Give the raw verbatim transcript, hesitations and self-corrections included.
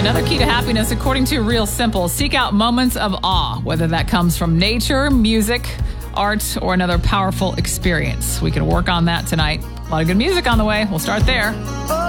Another key to happiness, according to Real Simple, seek out moments of awe, whether that comes from nature, music, art, or another powerful experience. We can work on that tonight. A lot of good music on the way. We'll start there.